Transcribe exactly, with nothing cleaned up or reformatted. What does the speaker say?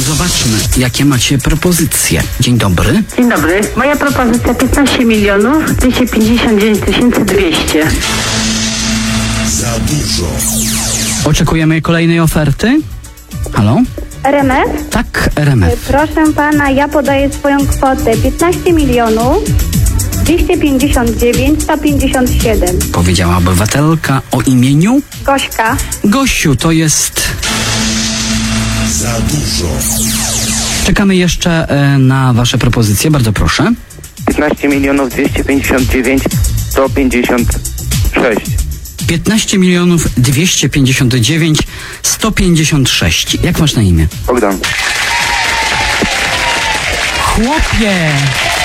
Zobaczmy, jakie macie propozycje. Dzień dobry. Dzień dobry. Moja propozycja piętnaście milionów dwieście pięćdziesiąt dziewięć tysięcy dwieście. Za dużo. Oczekujemy kolejnej oferty. Halo? R M F? Tak, R M F. Proszę pana, ja podaję swoją kwotę piętnaście milionów dwieście pięćdziesiąt dziewięć sto pięćdziesiąt siedem. Powiedziała obywatelka o imieniu Gośka. Gosiu, to jest... Za dużo. Czekamy jeszcze e, na wasze propozycje, bardzo proszę. piętnaście milionów dwieście pięćdziesiąt dziewięć sto pięćdziesiąt sześć. piętnaście milionów dwieście pięćdziesiąt dziewięć sto pięćdziesiąt sześć. Jak masz na imię? Bogdan. Chłopie!